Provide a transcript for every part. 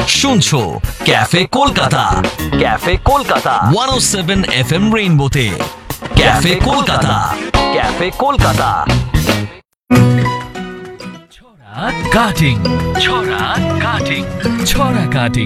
শুনছো cafe Kolkata, cafe Kolkata 107 FM রেইনবোতে। Cafe Kolkata, cafe Kolkata. ছড়া cutting, ছড়া কাটিং, ছড়া কাটিং।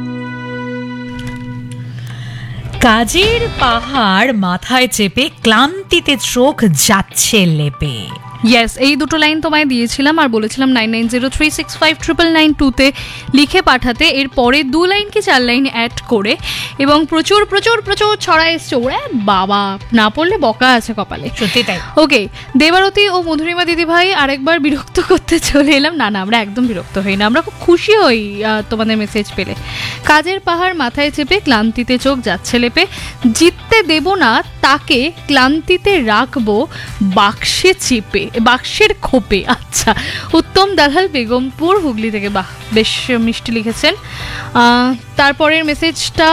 কাজের পাহাড় মাথায় চেপে ক্লান্তিতে চোখ যাচ্ছে লেপে। ইয়েস, এই দুটো লাইন তোমায় দিয়েছিলাম আর বলেছিলাম 9903659992 লিখে পাঠাতে। এর পরে 2 লাইন কি 4 লাইন অ্যাড করে, এবং প্রচুর প্রচুর প্রচুর ছড়া এসছে। ওরা বাবা, না পড়লে বকা আছে কপালে, সত্যি তাই। ওকে, দেবারতী ও মধুরিমা দিদি ভাই আরেকবার বিরক্ত করতে চলে এলাম। না, আমরা একদম বিরক্ত হই না, আমরা খুব খুশি হই তোমাদের মেসেজ পেলে। কাজের পাহাড় মাথায় চেপে ক্লান্তিতে চোখ যাচ্ছে লেপে, জিততে দেব না তাকে ক্লান্তিতে রাখবো বাক্সে চেপে, বাক্সের খোপে। আচ্ছা, উত্তম দালাল বেগমপুর হুগলি থেকে। বাহ, বেশ মিষ্টি লিখেছেন। তারপরের মেসেজটা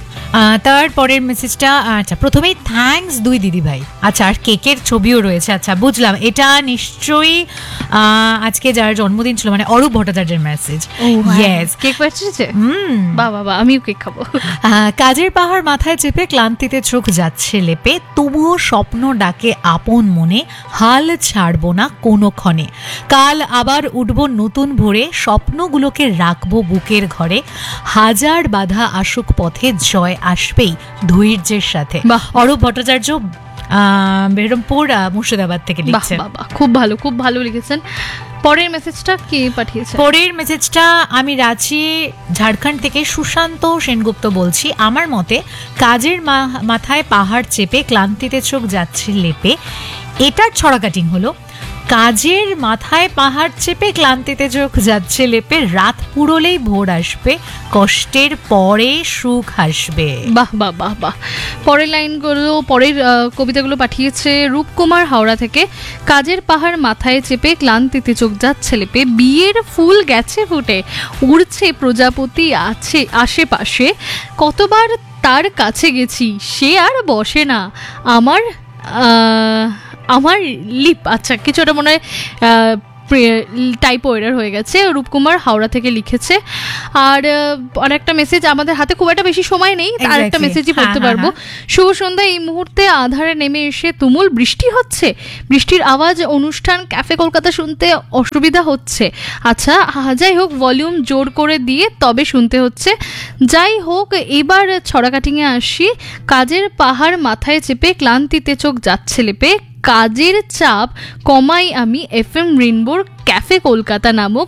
আচ্ছা, প্রথমেই থ্যাঙ্কস 2 দিদি ভাই। আচ্ছা, আর কেকের ছবিও রয়েছে। আচ্ছা, বুঝলাম, এটা নিশ্চয়ই আজকে যার জন্মদিন ছিল, মানে অরূপ ভট্টাচার্যের মেসেজ। ইয়েস, কেক পাঠিয়েছে। বাবা, আমিও কেক খাবো। কাজের পাহাড় মাথায় চেপে ক্লান্তিতে চোখ যাচ্ছে লেপে, তবুও স্বপ্ন ডাকে আপন মনে, হাল ছাড়বো না কোনো ক্ষণে। কাল আবার উঠবো নতুন ভোরে, স্বপ্নগুলোকে রাখবো বুকের ঘরে। হাজার বাধা আসুক পথে, জয় আসবেই ধৈর্যের সাথে। অরূপ ভট্টাচার্য, বেরমপুর, মুর্শিদাবাদ থেকে লিখছেন। বাবা, খুব ভালো, খুব ভালো লিখেছেন। পরের মেসেজটা কে পাঠিয়েছে? পরের মেসেজটা আমি রাঁচি, ঝাড়খণ্ড থেকে সুশান্ত সেনগুপ্ত বলছি। আমার মতে কাজের মাথায় পাহাড় চেপে ক্লান্তিতে চোখ যাচ্ছে লেপে, এটার ছড়া কাটিং হলো কাজের মাথায় পাহাড় চেপে ক্লান্তিতে চোখ যাচ্ছে লেপে, রাত পুরোলেই ভোর আসবে, কষ্টের পরে সুখ আসবে। বাহ বাহ বাহ বাহ। পরের লাইনগুলো, পরের কবিতাগুলো পাঠিয়েছে রূপকুমার হাওড়া থেকে। কাজের পাহাড় মাথায় চেপে ক্লান্তিতে চোখ যাচ্ছে লেপে, বিয়ের ফুল গেছে ফুটে, উড়ছে প্রজাপতি আছে আশেপাশে, কতবার তার কাছে গেছি সে আর বসে না আমার আমার লিপ। আচ্ছা, কিছুটা মনে হয় টাইপো এরার হয়ে গেছে। রূপকুমার হাওড়া থেকে লিখেছে। আর আরেকটা মেসেজ, আমাদের হাতে খুব একটা বেশি সময় নেই, আর একটা মেসেজই পড়তে পারবো। শুভ সন্ধ্যা, এই মুহূর্তে আধারে নেমে এসে তুমুল বৃষ্টি হচ্ছে, বৃষ্টির আওয়াজ অনুষ্ঠান ক্যাফে কলকাতা শুনতে অসুবিধা হচ্ছে। আচ্ছা, যাই হোক, ভলিউম জোর করে দিয়ে তবে শুনতে হচ্ছে। যাই হোক, এবার ছড়া কাটিংয়ে আসি। কাজের পাহাড় মাথায় চেপে ক্লান্তিতে চোখ যাচ্ছে লেপে, কাজের চাপ কমাই আমি FM রেইনবোর ক্যাফে কলকাতা নামক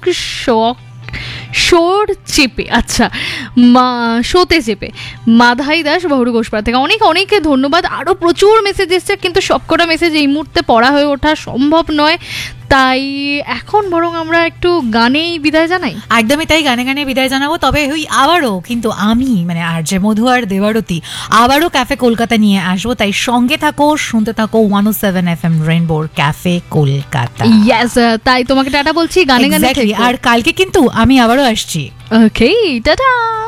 শোর চেপে। আচ্ছা, শোতে চেপে। মাধাই দাস, বহুরু ঘোষপাড়া থেকে। অনেকে ধন্যবাদ। আরও প্রচুর মেসেজ এসছে, কিন্তু সবকটা মেসেজ এই মুহূর্তে পড়া হয়ে ওঠা সম্ভব নয়, তাই এখন বরং আমরা একটু গানেই বিদায় জানাই। একদমই তাই, গানে গানে বিদায় জানাবো। তবে ওই আবারও কিন্তু আমি, মানে আর যে মধু আর দেবারতী, আবারও ক্যাফে কলকাতা নিয়ে আসবো, তাই সঙ্গে থাকো, শুনতে থাকো 107 FM রেইনবোর ক্যাফে কলকাতা। ইয়েস, তাই তোমাকে টাটা বলছি, গানে গানে। আর কালকে কিন্তু আমি আবারও আসছি। ওকে, টাটা।